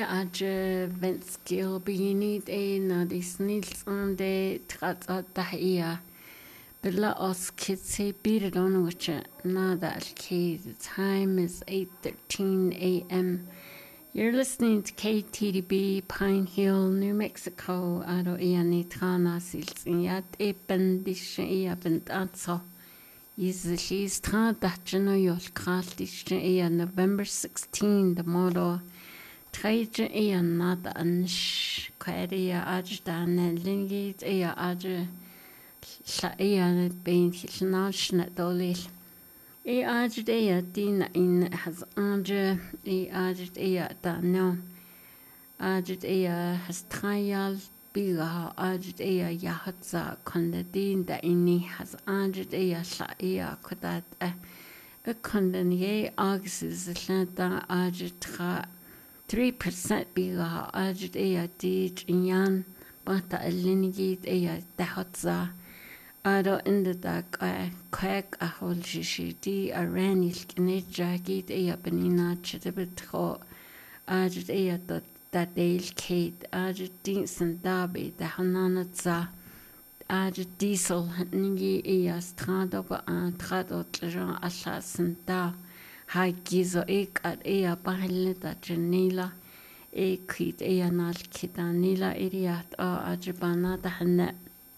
aje venskil beginit na disnils de tratahia. Billa os kitse beat it on which nada alki. The time is 8:13 a.m. You're listening to KTDB Pine Hill, New Mexico. Aro iani trana sils iat epen dishe ia bentanzo. Is tra dachino yol kral dishe ia November 16 the moro. Traje ia nada ansh kwaria ajdane lingit ia adje la ia ben hilnashna dolil. Ajde ia dina in has anje ajde ia dano. Ajde ia has trial biga ajde ia yahatza kondadin da inni has ajde ia la ia kodat kondan ye agsis lanta ajde tra 3% biga ajde ia dit inyan bata alinigit ia dahatza. Ado inda da kwek ahol shishiti aranil kinejagit ea benina chitibitho ajit ea da dale kate ajit dinsen dabi da hananatza ajit diesel ningi ea strado ba trado tlejon ashasen da hagizo ek at ea bahilita janila e kit ea nal kitanila iriat ajibana da hanne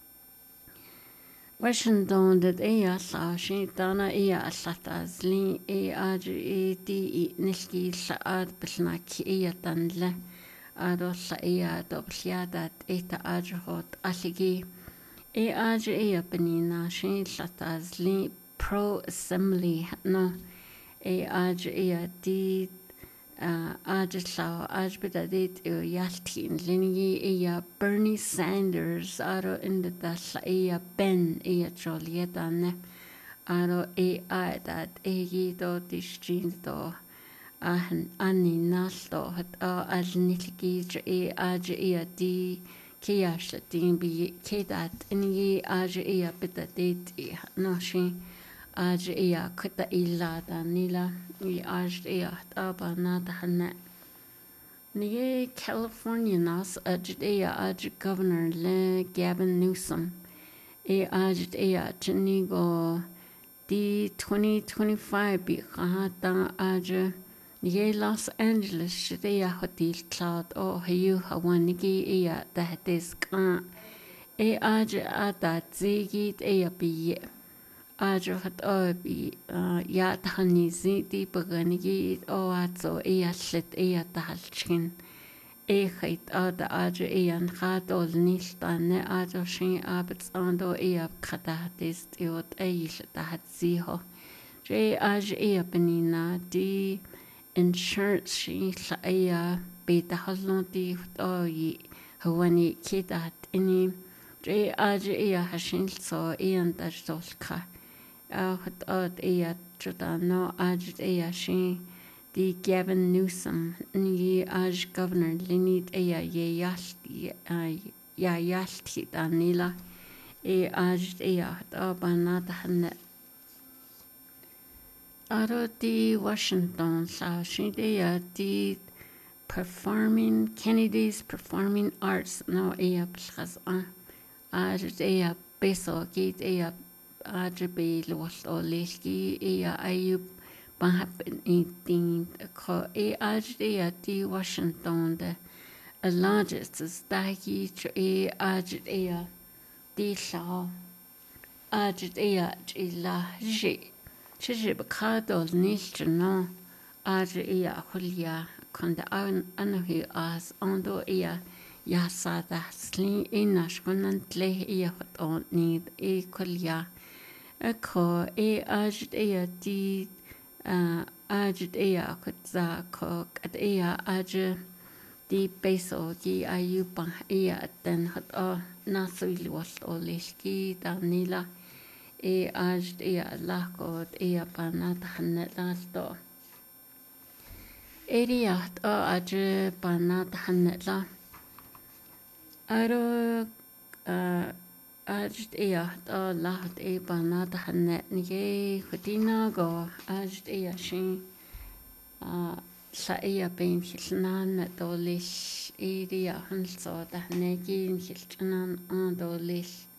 Washington that ea la shi dana ea atlatazli aji di nilki saad bilnaki ea danle ado la ea dobliadat eta ajhot aligi aji ea benina shi latazli pro assembly no aji ea di Ajlaw Ajbidadit Yaltin Lingi Ea Bernie Sanders Aro in the Dasla Ea Ben Ea Jolietane Aro Ea that Egi do Distin do Ahan Ani Nasdo hat Ajnilgi Aj Ea di Kiash Din be Kedat Ingi Aj Ea Bidadit Noshi Aj ea kuta illa da nila aj ea aba nada hana. Nye California nas aj ea aj Governor Le Gavin Newsom aj ea chinigo di 2025 bi kahata aj nye Los Angeles shidea hotel cloud o hayu hawanigi ea da hatis ka aj ada zigit ea bi Ajo hat obi ya tahani ziti paganigi o azo lit tahalchin khait ada ajo an khatol niltane ajo shin abts ando khatatis tiot tahat ziho je aj benina di insurance shi la beta halnoti oyi hawani kidat ini je aj hashin so tajolka Hot odd ea no aj ea shi di Gavin Newsom ni aj Governor linit ea ye yalti danila aj ea hot banat hanne Aro di Washington sa shi ea di Kennedy's Performing Arts no ea plaz aj ea beso git ea Ajbe lost or leski ea ayub banhappen eating ko aj di Washington the largest is dagi aj di law aj la je bakado nicht no aj hulia konde anahi as ondo yasada sli inash konant le hot on need kulia Ko aj di aj kutza ko at aj di beso gi ayuba den hat nasul was oliski danila aj lako panat hanetla eriat aj panat hanetla aro Ajd lahat banat hannet nye khutina go ajd shin Saia bein hilnaan dolis iria hansoda nekin hilchanan dolis